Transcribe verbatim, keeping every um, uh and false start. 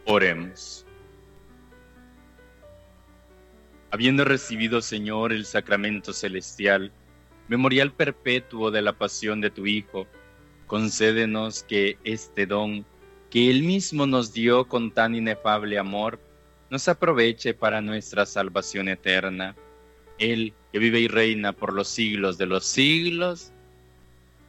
Oremos. Habiendo recibido, Señor, el sacramento celestial, memorial perpetuo de la pasión de tu Hijo, concédenos que este don, que Él mismo nos dio con tan inefable amor, nos aproveche para nuestra salvación eterna. Él, que vive y reina por los siglos de los siglos.